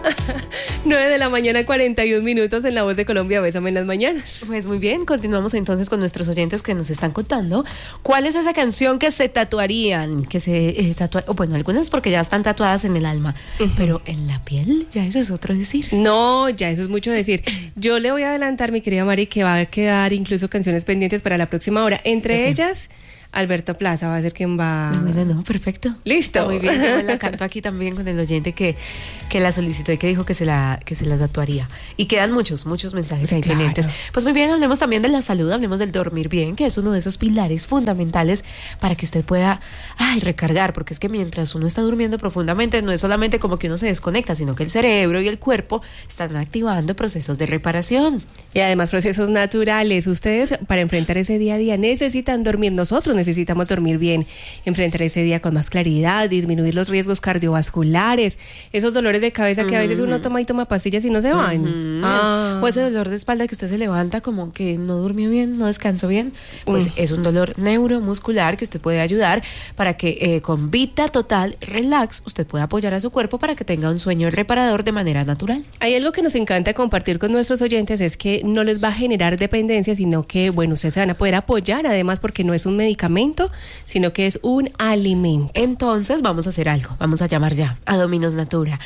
9 de la mañana, 41 minutos en La Voz de Colombia. Bésame en las mañanas. Pues muy bien, continuamos entonces con nuestros oyentes que nos están contando cuál es esa canción que se tatuarían, que se bueno, algunas porque ya están tatuadas en el alma, pero en la piel ya eso es otro decir. No, ya eso es mucho decir. Yo le voy a adelantar, mi querida Mari, que va a quedar incluso canciones pendientes para la próxima hora. Entre ellas, Alberto Plaza va a ser quien va. No, perfecto. Listo. Está muy bien, yo me la canto aquí también con el oyente que la solicitó y que dijo que se la tatuaría. Y quedan muchos mensajes ahí pendientes. Pues muy bien, hablemos también de la salud, hablemos del dormir bien, que es uno de esos pilares fundamentales para que usted pueda recargar, porque es que mientras uno está durmiendo profundamente, no es solamente como que uno se desconecta, sino que el cerebro y el cuerpo están activando procesos de reparación. Y además procesos naturales. Ustedes, para enfrentar ese día a día, necesitan dormir. Nosotros necesitamos dormir bien, enfrentar ese día con más claridad, disminuir los riesgos cardiovasculares, esos dolores de cabeza que a veces uno toma y toma pastillas y no se van. O ese dolor de espalda que usted se levanta como que no durmió bien, no descansó bien, pues es un dolor neuromuscular que usted puede ayudar para que con Vita Total Relax usted pueda apoyar a su cuerpo para que tenga un sueño reparador de manera natural. Hay algo que nos encanta compartir con nuestros oyentes, es que no les va a generar dependencia, sino que, bueno, ustedes se van a poder apoyar, además porque no es un medicamento, sino que es un alimento. Entonces vamos a hacer algo, vamos a llamar ya a Dominos Natura.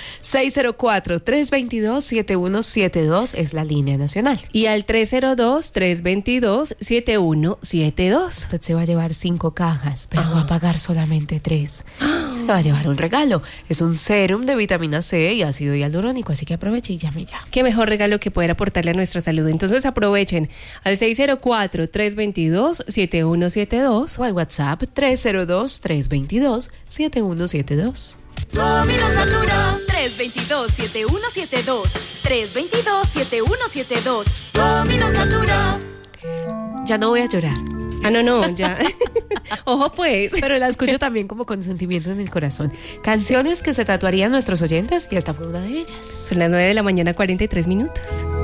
604-322-7172 es la línea nacional. Y al 302-322-7172. Usted se va a llevar 5 cajas, pero va a pagar solamente 3. Se va a llevar un regalo. Es un sérum de vitamina C y ácido hialurónico, así que aproveche y llame ya. Qué mejor regalo que poder aportarle a nuestra salud. Entonces aprovechen al 604-322-7172 o al WhatsApp 302-322-7172. Dominos Natura 322-7172 322-7172 Dominos Natura. Ya no voy a llorar. No, ya. Ojo pues. Pero la escucho también como con sentimiento en el corazón. Canciones que se tatuarían nuestros oyentes y esta fue una de ellas. Son las 9 de la mañana, 43 minutos.